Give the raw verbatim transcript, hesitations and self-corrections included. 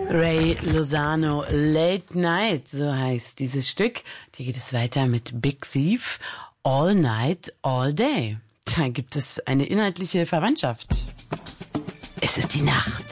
Ray Lozano, Late Night, so heißt dieses Stück. Hier geht es weiter mit Big Thief, All Night, All Day. Da gibt es eine inhaltliche Verwandtschaft. Es ist die Nacht.